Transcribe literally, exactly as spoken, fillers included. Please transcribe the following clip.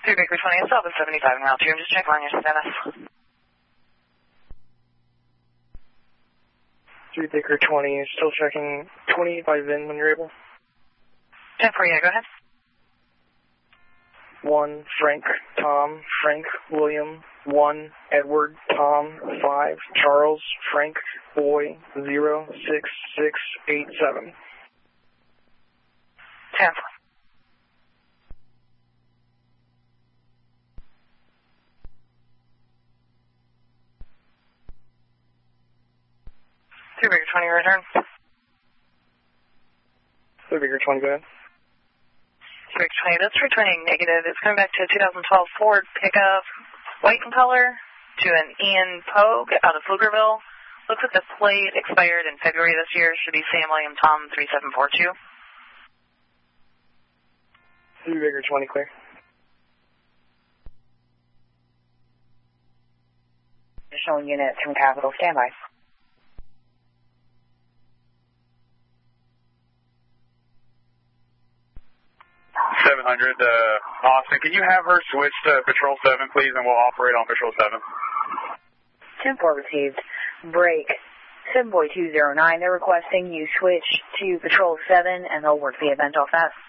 three Baker twenty, it's Alpha seventy-five and route two. I'm just checking on your status. three Baker twenty, still checking twenty-five in when you're able. ten four, yeah, go ahead. one, Frank, Tom, Frank, William, one, Edward, Tom, five, Charles, Frank, Boy, zero, six, six, eight, seven. ten four. three Baker twenty, return. three Baker twenty, go ahead. three Baker twenty, that's returning negative. It's coming back to a two thousand twelve Ford pickup, white in color, to an Ian Pogue out of Pflugerville. Looks like the plate expired in February this year. Should be Sam William Tom three seven four two. three Baker twenty, clear. Additional units from Capital, standby. seven hundred, uh, Austin, can you have her switch to Patrol seven, please, and we'll operate on Patrol seven? ten four received. Break. seven boy two zero nine, they're requesting you switch to Patrol seven, and they'll work the event off that.